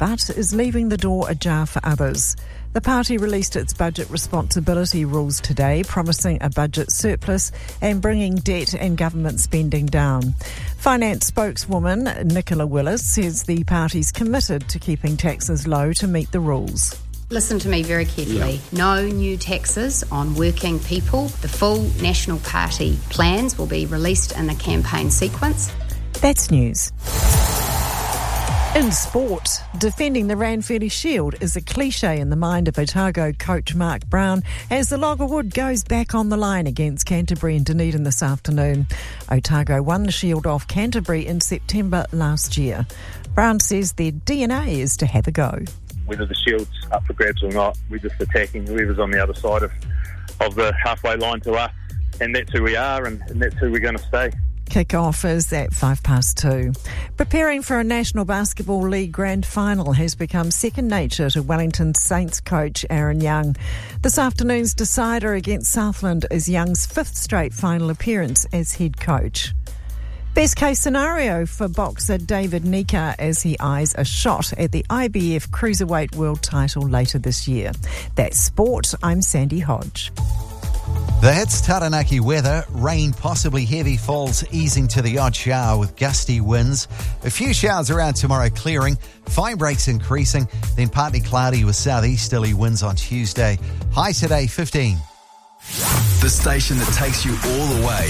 but is leaving the door ajar for others. The party released its budget responsibility rules today, promising a budget surplus and bringing debt and government spending down. Finance spokeswoman Nicola Willis says the party's committed to keeping taxes low to meet the rules. Listen to me very carefully. No new taxes on working people. The full National Party plans will be released in the campaign sequence. That's news. In sport, defending the Ranfurly Shield is a cliche in the mind of Otago coach Mark Brown as the Loggerwood goes back on the line against Canterbury in Dunedin this afternoon. Otago won the Shield off Canterbury in September last year. Brown says their DNA is to have a go. Whether the Shield's up for grabs or not, we're just attacking whoever's on the other side of the halfway line to us, and that's who we are, and that's who we're going to stay. Kick-off is at 2:05. Preparing for a National Basketball League Grand Final has become second nature to Wellington Saints coach Aaron Young. This afternoon's decider against Southland is Young's fifth straight final appearance as head coach. Best case scenario for boxer David Nika as he eyes a shot at the IBF Cruiserweight World title later this year. That's sport. I'm Sandy Hodge. That's Taranaki weather. Rain, possibly heavy falls, easing to the odd shower with gusty winds. A few showers around tomorrow, clearing. Fine breaks increasing, then partly cloudy with southeasterly winds on Tuesday. High today, 15. The station that takes you all the way.